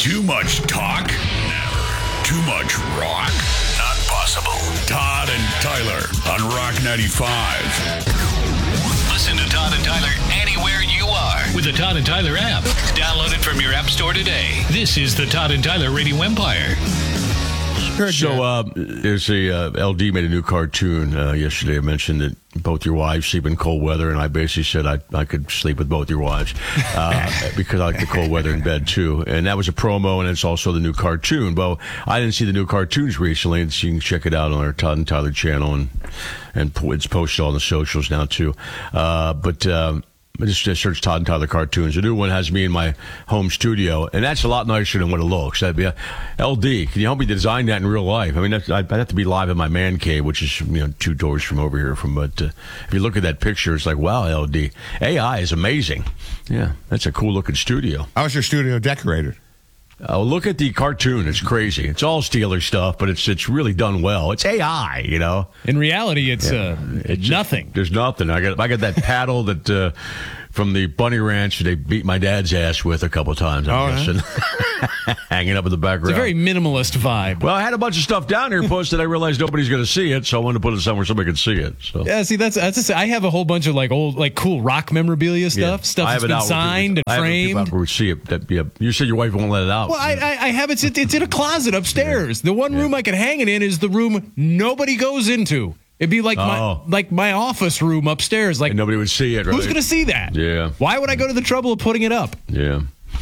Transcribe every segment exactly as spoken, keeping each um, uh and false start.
Too much talk? Never. Too much rock? Not possible. Todd and Tyler on Rock ninety-five. Listen to Todd and Tyler anywhere you are with the Todd and Tyler app. Download it from your app store today. This is the Todd and Tyler Radio Empire. So uh, there's a uh, L D made a new cartoon uh, yesterday. I mentioned that both your wives sleep in cold weather, and I basically said I I could sleep with both your wives uh, because I like the cold weather in bed too. And that was a promo, and it's also the new cartoon. Well, I didn't see the new cartoons recently, and so you can check it out on our Todd and Tyler channel, and and it's posted on the socials now too. Uh, but. Um, I just, just searched Todd and Tyler cartoons. The new one has me in my home studio, and that's a lot nicer than what it looks. That'd be a, L D, can you help me design that in real life? I mean, that's, I'd have to be live in my man cave, which is, you know, two doors from over here. From But uh, if you look at that picture, it's like, wow, L D. A I is amazing. Yeah, that's a cool-looking studio. How's your studio decorated? Uh, look at the cartoon. It's crazy. It's all Steelers stuff, but it's it's really done well. It's A I, you know. In reality, it's, yeah. uh, it's nothing. Just, there's nothing. I got I got that paddle that uh, from the Bunny Ranch they beat my dad's ass with a couple of times. I'm oh, guessing. Hanging up in the background. It's a very minimalist vibe. Well, I had a bunch of stuff down here posted. I realized nobody's going to see it, so I wanted to put it somewhere somebody could see it. So yeah, see, that's that's. Just, I have a whole bunch of like old, like cool rock memorabilia stuff, yeah. stuff that's been signed and I framed. Have would see it. That, yeah. You said your wife won't let it out. Well, I, I, I have it. It's in a closet upstairs. Yeah. The one room yeah. I can hang it in is the room nobody goes into. It'd be like oh. my like my office room upstairs. Like and nobody would see it. Right? Who's going to see that? Yeah. Why would I go to the trouble of putting it up? Yeah.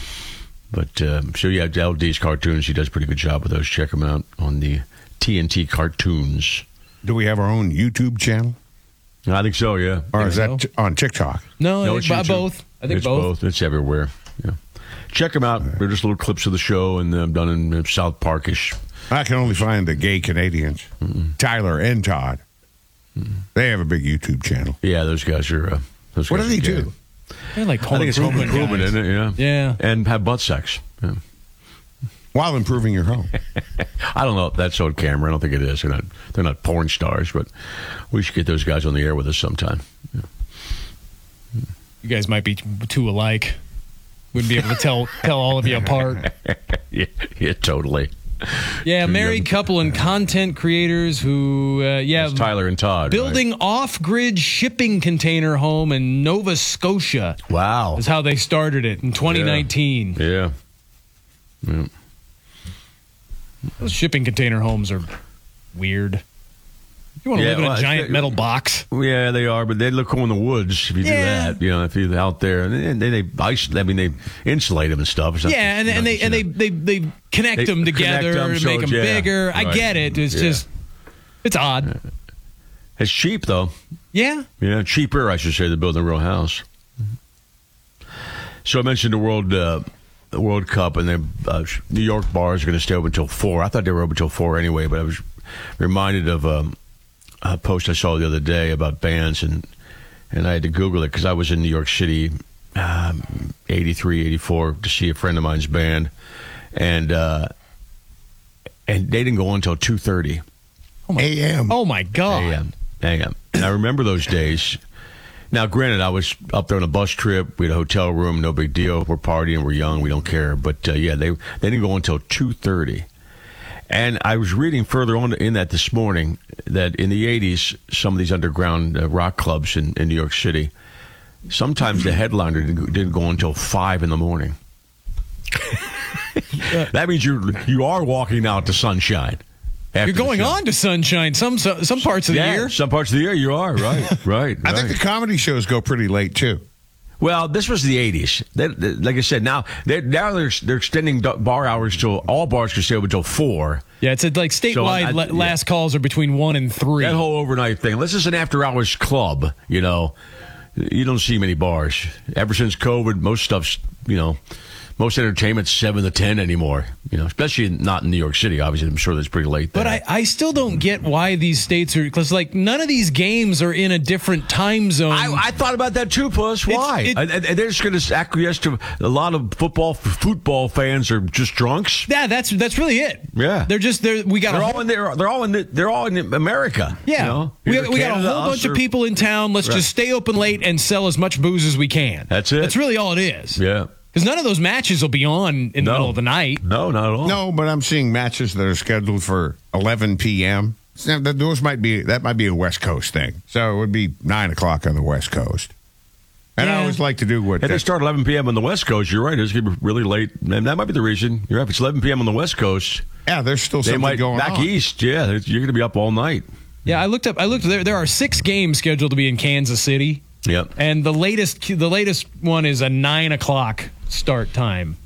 But uh, so yeah, L D's cartoons. He does a pretty good job with those. Check him out on the T N T cartoons. Do we have our own YouTube channel? I think so. Yeah. Or is that t- on TikTok? No, no I it's think both. I think it's both. both. It's everywhere. Yeah. Check them out. They're just little clips of the show, and uh, done in uh, South Parkish. I can only find the gay Canadians, Mm-mm. Tyler and Todd. Mm-mm. They have a big YouTube channel. Yeah, those guys are. Uh, those what guys do they gay. do? They're like home I think it's home improvement, guys. isn't it? Yeah. Yeah. And have butt sex. Yeah. While improving your home. I don't know if that's on camera. I don't think it is. They're not. They're not porn stars, but we should get those guys on the air with us sometime. Yeah. You guys might be too alike. Wouldn't be able to tell tell all of you apart. yeah, yeah, totally. Yeah, Too married young. couple and content creators who, uh, yeah, That's Tyler and Todd building right? off-grid shipping container home in Nova Scotia. Wow, is how they started it in twenty nineteen. Yeah. yeah. yeah. Those shipping container homes are weird. You want to yeah, live in a well, giant they, metal box? Yeah, they are, but they look cool in the woods if you yeah. do that. You know, if you're out there, and they, they, ice, I mean, they insulate them and stuff. It's yeah, and, and they and they, they they connect they them together connect them and so, make them yeah, bigger. right. I get it. It's yeah. just, it's odd. It's cheap though. Yeah. Yeah, cheaper, I should say, than building a real house. So I mentioned the World uh, the World Cup, and the uh, New York bars are going to stay open until four. I thought they were open until four anyway, but I was reminded of. Um, a post I saw the other day about bands, and and I had to Google it because I was in New York City um, eighty-three, eighty-four to see a friend of mine's band, and uh, and they didn't go on until two thirty A M Oh my God. A M A M And I remember those days. Now, granted, I was up there on a bus trip. We had a hotel room, no big deal. We're partying, we're young, we don't care. But uh, yeah, they they didn't go until two thirty. And I was reading further on in that this morning that in the eighties, some of these underground uh, rock clubs in, in New York City, sometimes the headliner didn't, didn't go until five in the morning. That means you you are walking out to sunshine. You're going on to sunshine some some parts of yeah, the year. Some parts of the year you are, right, right. I right. think the comedy shows go pretty late, too. Well, this was the eighties. They, they, like I said, now they're, now they're they're extending bar hours till all bars can stay open until four. Yeah, it's a, like statewide. So I, I, la- last yeah. calls are between one and three. That whole overnight thing. Unless it's an after hours club, you know, you don't see many bars. Ever since COVID, most stuff's you know. Most entertainment's seven to ten anymore, you know, especially not in New York City. Obviously, I'm sure that's pretty late there. But I, I still don't get why these states are, because, like, none of these games are in a different time zone. I, I thought about that, too, Puss. Why? It, I, I, they're just going to acquiesce to a lot of football football fans are just drunks. Yeah, that's that's really it. Yeah. They're just, they're, we got they're a all whole, in there. They're all in the, They're all in America. Yeah. You know? we, we got Canada, a whole bunch or, of people in town. Let's right. just stay open late and sell as much booze as we can. That's it. That's really all it is. Yeah. Because none of those matches will be on in the No. middle of the night. No, not at all. No, but I'm seeing matches that are scheduled for eleven p.m. So that- those might be that might be a West Coast thing. So it would be nine o'clock on the West Coast. And I Yeah. always like to do what If they start eleven p.m. on the West Coast, you're right. It's going to be really late. And that might be the reason. You're right. If it's eleven p.m. on the West Coast, yeah, there's still they something might going back on. east. Yeah, you're going to be up all night. Yeah, I looked up. I looked there. There are six games scheduled to be in Kansas City, Yep. and the latest the latest one is a nine o'clock start time.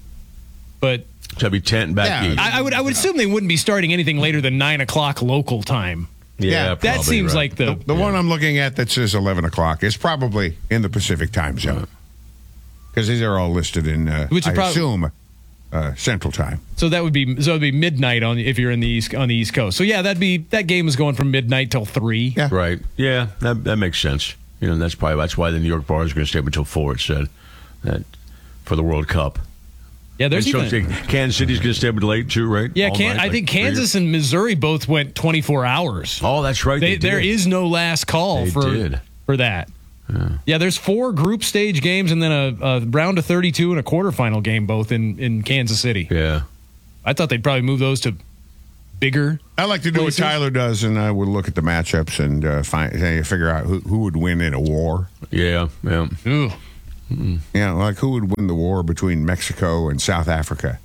But So it'd be ten back Yeah. east. I, I would I would assume they wouldn't be starting anything later than nine o'clock local time. yeah, that That probably seems right. like the, The, the one I'm looking at that says eleven o'clock is probably in the Pacific time zone. Because these are all listed in, uh, Which is I prob- assume, uh, Central Time. so that would be so it'd be midnight on if you're in the east on the East Coast. So yeah, that'd be that game is going from midnight till three. Yeah. Right. Yeah, that that makes sense. You know, that's probably that's why the New York bar is going to stay up until four. It said that for the World Cup. Yeah, there's And so even, Kansas City's going to stay up late too, right? yeah. All Can, night, I like think three or- Kansas and Missouri both went twenty-four hours. Oh, that's right. They, They, there did. is no last call They for did. for that. Yeah. there's four group stage games and then a, a round of thirty-two and a quarterfinal game, both in, in Kansas City. Yeah. I thought they'd probably move those to bigger. I like to do Places? what Tyler does, and I would look at the matchups and uh, find uh, figure out who, who would win in a war. Yeah. Yeah. Ooh. Yeah, like who would win the war between Mexico and South Africa?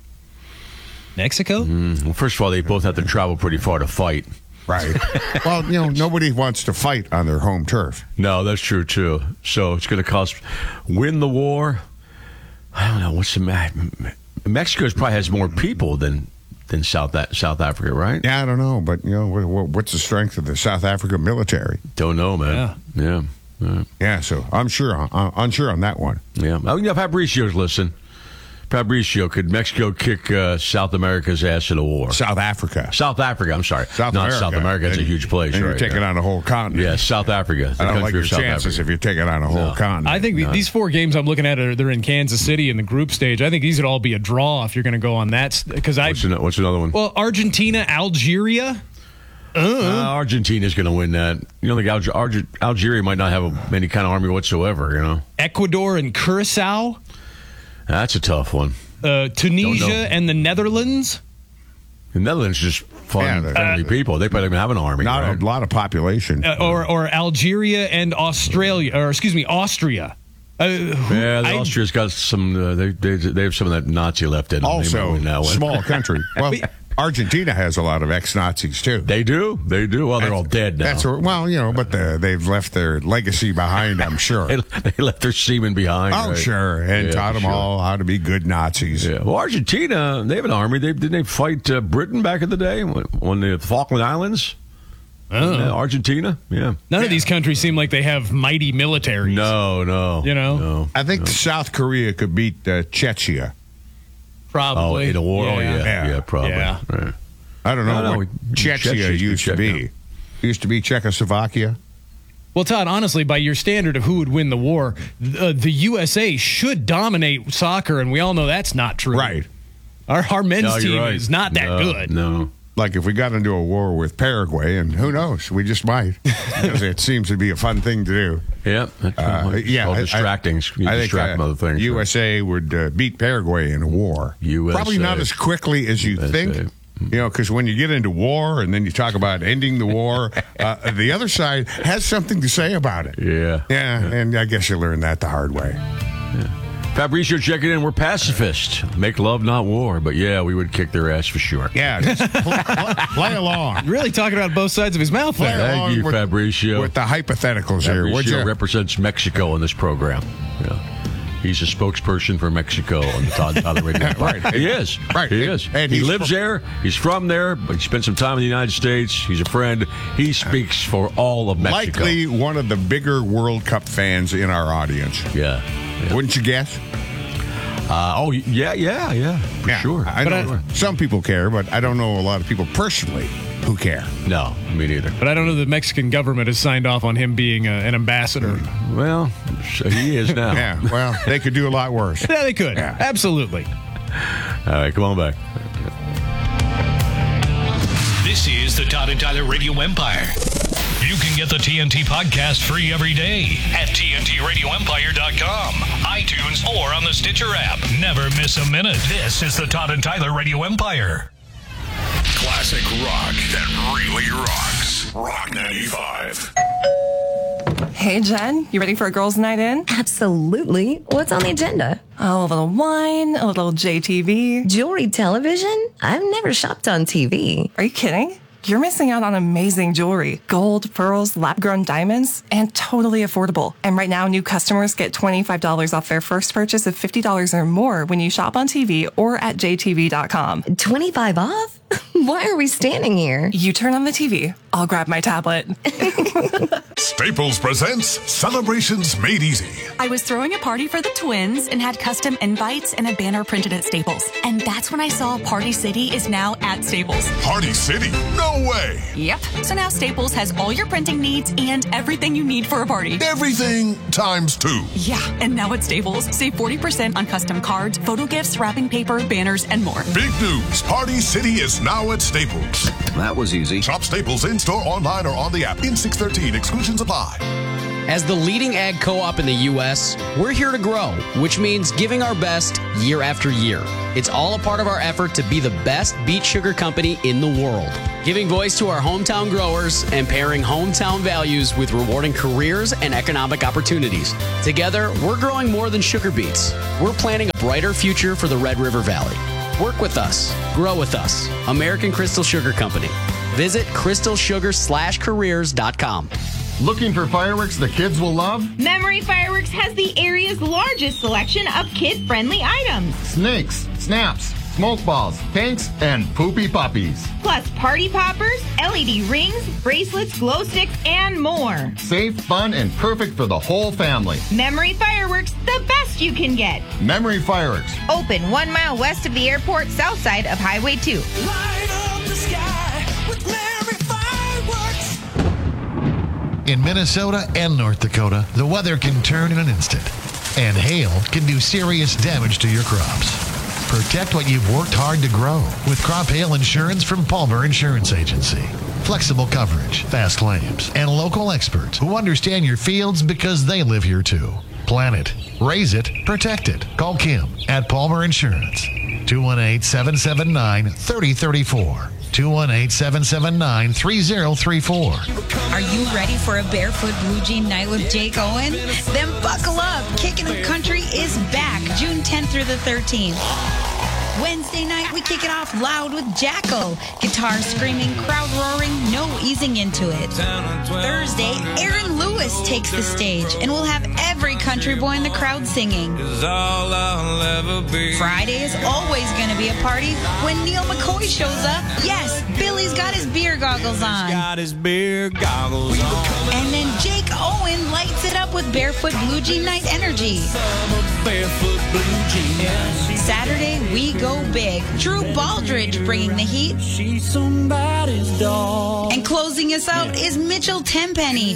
Mexico? Well, first of all, they both have to travel pretty far to fight. Right. Well, you know, nobody wants to fight on their home turf. No, that's true too. So it's going to cost win the war. I don't know what's the matter. Mexico probably has more people than than South South Africa, right? Yeah, I don't know, but you know, what, what's the strength of the South Africa military? Don't know, man. Yeah, yeah, Yeah, so I'm sure, I'm unsure on that one. yeah. Oh, you know, Fabricio's listen. Fabricio, could Mexico kick uh, South America's ass in a war? South Africa, South Africa, I'm sorry. South Not America. South America. It's a And- huge place, and right? you're taking yeah. on a whole continent. Yeah, South Africa. the I don't country like of your South chances Africa. if you're taking on a whole No. continent. I think the- these four games I'm looking at are they're in Kansas City in the group stage. I think these would all be a draw if you're going to go on that because I What's, an- what's another one? well Argentina, Algeria. Uh, Argentina's going to win that. You know, like Alge- Alge- Algeria might not have a, any kind of army whatsoever. You know, Ecuador and Curacao, that's a tough one. uh, Tunisia Don't know. and the Netherlands. The Netherlands is just fun, Yeah, they're- friendly people. They probably don't even have an army. Not right? a lot of population. Uh, or or Algeria and Australia, or excuse me, Austria. Uh, who- Yeah, the I- Austria's got some. Uh, they, they they have some of that Nazi left in them. They might Also, win that one. small country. Well, Argentina has a lot of ex-Nazis too. They do. They do. Well, they're all dead now. That's where, well, you know, but the, they've left their legacy behind. I'm sure. they, they left their seamen behind. Oh, right? sure, and Yeah, taught them sure. all how to be good Nazis. Yeah. Well, Argentina, they have an army. They didn't they fight uh, Britain back in the day on the Falkland Islands? Oh. Yeah, Argentina. Yeah. None of these countries seem like they have mighty militaries. No, no. You know? No. I think South Korea could beat uh, Czechia. Oh, Probably. in a war? Oh, yeah. Yeah. Yeah, probably. Yeah. Right. I don't know No, no, what we- Czechia Czechia used to be. Czechia. Used to be Czechoslovakia. Well, Todd, honestly, by your standard of who would win the war, uh, the U S A should dominate soccer, and we all know that's not true. Right. Our, our men's No, you're team right. is not that No, good. No. Like if we got into a war with Paraguay, and who knows, we just might. Because it seems to be a fun thing to do. Yeah. That's Uh, it's yeah, called I- distracting. You I think distract uh, from other things. U S A would uh, beat Paraguay in a war. U S A. Probably not as quickly as you U S A. think. You know, because when you get into war and then you talk about ending the war, uh, the other side has something to say about it. Yeah. Yeah, and I guess you learn that the hard way. Fabricio checking in. We're pacifist. Make love, not war. But yeah, we would kick their ass for sure. Yeah, just pl- pl- play along. Really talking out both sides of his mouth Play there. Thank along you, with, Fabricio. with the hypotheticals here, would Fabricio you? represents Mexico in this program. Yeah. He's a spokesperson for Mexico on the Todd and Tyler Radio. Right. He is. Right. He is. And he he's lives fr- there. He's from there, but he spent some time in the United States. He's a friend. He speaks for all of Mexico. Likely one of the bigger World Cup fans in our audience. Yeah. yeah. Wouldn't you guess? Uh, oh, yeah, yeah, yeah. For Yeah, sure. I But know I- some people care, but I don't know a lot of people personally who care. No, me neither. But I don't know the Mexican government has signed off on him being a, an ambassador. Well, so he is now. Yeah, well, they could do a lot worse. Yeah, they could. Yeah. Absolutely. All right, come on back. This is the Todd and Tyler Radio Empire. You can get the T N T podcast free every day at T N T radio empire dot com, iTunes, or on the Stitcher app. Never miss a minute. This is the Todd and Tyler Radio Empire. Classic rock that really rocks. Rock ninety-five. Hey, Jen, you ready for a girls' night in? Absolutely. What's on the agenda? Oh, a little wine, a little J T V. Jewelry television? I've never shopped on T V. Are you kidding? You're missing out on amazing jewelry. Gold, pearls, lab-grown diamonds, and totally affordable. And right now, new customers get twenty-five dollars off their first purchase of fifty dollars or more when you shop on T V or at J T V dot com. twenty-five off? Why are we standing here? You turn on the T V. I'll grab my tablet. Staples presents Celebrations Made Easy. I was throwing a party for the twins and had custom invites and a banner printed at Staples. And that's when I saw Party City is now at Staples. Party City? No way! Yep. So now Staples has all your printing needs and everything you need for a party. Everything times two. Yeah. And now at Staples, save forty percent on custom cards, photo gifts, wrapping paper, banners, and more. Big news. Party City is now at Staples. That was easy. Shop Staples in-store, online, or on the app. In six thirteen. Exclusions apply. As the leading ag co-op in the U S, we're here to grow, which means giving our best year after year. It's all a part of our effort to be the best beet sugar company in the world. Giving voice to our hometown growers and pairing hometown values with rewarding careers and economic opportunities. Together, we're growing more than sugar beets. We're planning a brighter future for the Red River Valley. Work with us. Grow with us. American Crystal Sugar Company. Visit crystal sugar slash careers dot com. Looking for fireworks the kids will love? Memory Fireworks has the area's largest selection of kid-friendly items. Snakes, snaps, smoke balls, tanks, and poopy puppies. Plus party poppers, L E D rings, bracelets, glow sticks, and more. Safe, fun, and perfect for the whole family. Memory Fireworks, the best you can get. Memory Fireworks. Open one mile west of the airport, south side of Highway two. Light up the sky with Memory Fireworks. In Minnesota and North Dakota, the weather can turn in an instant, and hail can do serious damage to your crops. Protect what you've worked hard to grow with crop hail insurance from Palmer Insurance Agency. Flexible coverage, fast claims, and local experts who understand your fields because they live here too. Plan it, raise it, protect it. Call Kim at Palmer Insurance. two one eight, seven seven nine, three zero three four. two one eight, seven seven nine, three zero three four. Are you ready for a Barefoot Blue Jean night with Jake Owen? Then buckle up. Kicking the Country is back June tenth through the thirteenth. Wednesday night, we kick it off loud with Jackal. Guitar screaming, crowd roaring, no easing into it. Thursday, Aaron Lewis takes the stage, and we'll have every country boy in the crowd singing. Friday is always going to be a party when Neil McCoy shows up. Yes, Billy's got his beer goggles on. Got his beer goggles on. And then Jake Owen lights it up with Barefoot Blue Jean Night Energy. Barefoot Blue Jean. Saturday, we go big. Drew Baldridge bringing the heat. She's somebody's dog. And closing us out is Mitchell Tenpenny.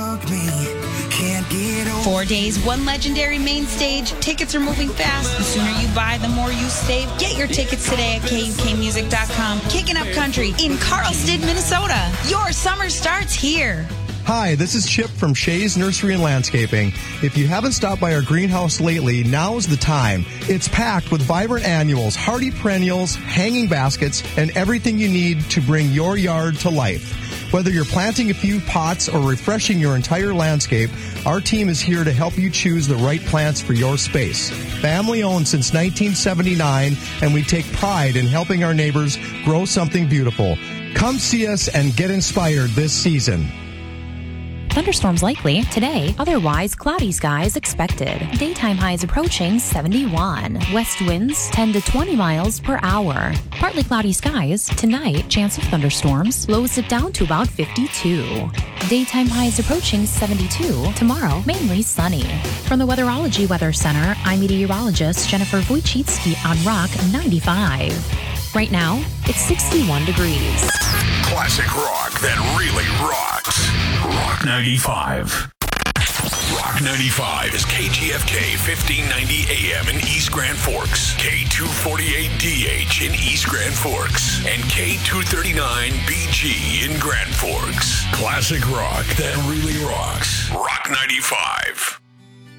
Four days, one legendary main stage. Tickets are moving fast. The sooner you buy, the more you save. Get your tickets today at K U K music dot com. Kicking Up Country in Carlsted, Minnesota. Your summer starts here. Hi, this is Chip from Shays Nursery and Landscaping. If you haven't stopped by our greenhouse lately, now's the time. It's packed with vibrant annuals, hardy perennials, hanging baskets, and everything you need to bring your yard to life. Whether you're planting a few pots or refreshing your entire landscape, our team is here to help you choose the right plants for your space. Family owned since nineteen seventy-nine, and we take pride in helping our neighbors grow something beautiful. Come see us and get inspired this season. Thunderstorms likely today, otherwise cloudy skies expected. Daytime highs approaching seventy-one. West winds ten to twenty miles per hour. Partly cloudy skies tonight, chance of thunderstorms. Lows sit down to about fifty-two. Daytime highs approaching seventy-two. Tomorrow, mainly sunny. From the Weatherology Weather Center, I'm meteorologist Jennifer Wojcicki on Rock ninety-five. Right now, it's sixty-one degrees. Classic rock that really rocks. Rock ninety-five. Rock Rock ninety-five is K G F K fifteen ninety A M in East Grand Forks, K two forty-eight D H in East Grand Forks, and K two thirty-nine B G in Grand Forks. Classic rock that really rocks. Rock ninety-five.